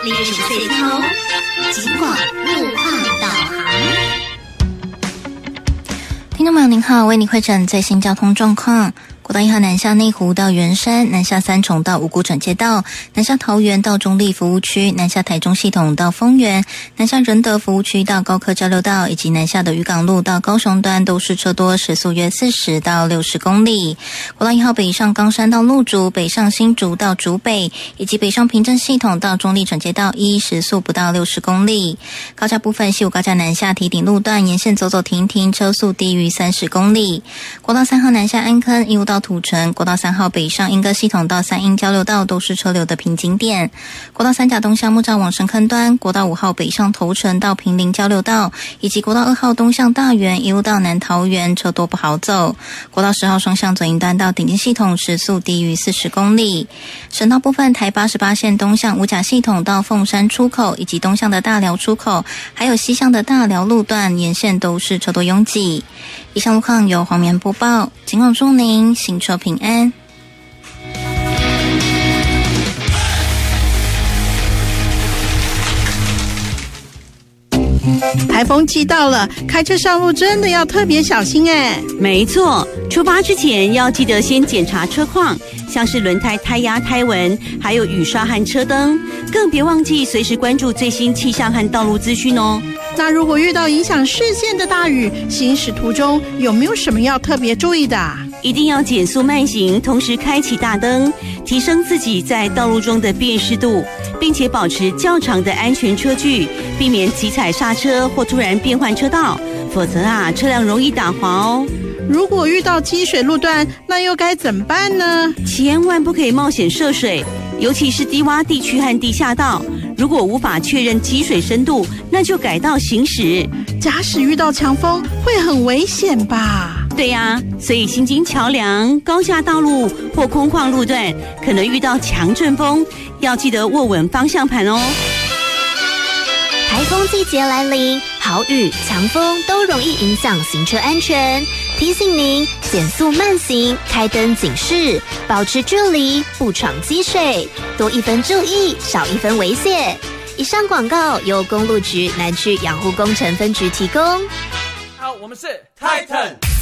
65岁头，尽管路况导航。 听众朋友您好，为您汇诊最新交通状况。国道1号南下内湖到圆山，南下三重到五股转接道，南下桃园到中立服务区，南下台中系统到丰原，南下仁德服务区到高科交流道，以及南下的渔港路到高雄端都是车多，时速约40到60公里。国道1号北上冈山到鹿竹，北上新竹到竹北，以及北上平镇系统到中立转接道时速不到60公里。高架部分，西武高架南下堤顶路段沿线走走停停，车速低于30公里。国道3号南下安坑，一路到土城，国道3号北上莺歌系统到三莺交流道都是车流的瓶颈点。国道3甲东向木栅往深坑端，国道5号北上头城到坪林交流道，以及国道2号东向大园，一路到南桃园，车多不好走。国道10号双向左营端到顶尖系统，时速低于40公里。省道部分，台88线东向五甲系统到凤山出口，以及东向的大寮出口，还有西向的大寮路段沿线都是车多拥挤。以上路况由黄棉播报，尽管祝您行车平安。 台风季到了，开车上路真的要特别小心哎。 没错，出发之前要记得先检查车况，像是轮胎、胎压、胎纹，还有雨刷和车灯，更别忘记随时关注最新气象和道路资讯哦。 那如果遇到影响视线的大雨，行驶途中有没有什么要特别注意的？ 一定要减速慢行，同时开启大灯，提升自己在道路中的辨识度，并且保持较长的安全车距，避免急踩刹车或突然变换车道，否则车辆容易打滑哦。 如果遇到积水路段，那又该怎么办呢？ 千万不可以冒险涉水，尤其是低洼地区和地下道。如果无法确认积水深度，那就改道行驶。 假使遇到强风，会很危险吧？ 对呀，所以行经桥梁、高架道路或空旷路段，可能遇到强阵风，要记得握稳方向盘哦。 台风季节来临，豪雨、强风都容易影响行车安全。提醒您减速慢行，开灯警示，保持距离，不闯积水，多一分注意，少一分危险。以上广告由公路局南区养护工程分局提供。 好，我们是 Titan。